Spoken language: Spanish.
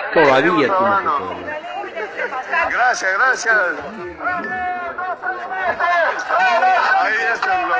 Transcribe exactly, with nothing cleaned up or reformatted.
Todavía tiene que cobrar. Gracias, gracias. Ahí está el